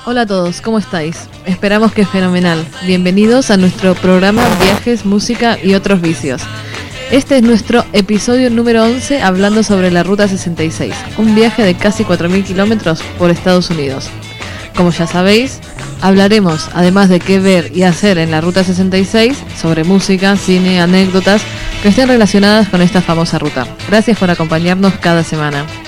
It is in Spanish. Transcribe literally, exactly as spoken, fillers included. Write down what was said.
Hola a todos, ¿cómo estáis? Esperamos que fenomenal. Bienvenidos a nuestro programa Viajes, Música y otros vicios. Este es nuestro episodio número once hablando sobre la Ruta sesenta y seis, un viaje de casi cuatro mil kilómetros por Estados Unidos. Como ya sabéis, hablaremos, además de qué ver y hacer en la Ruta sesenta y seis, sobre música, cine, anécdotas que estén relacionadas con esta famosa ruta. Gracias por acompañarnos cada semana.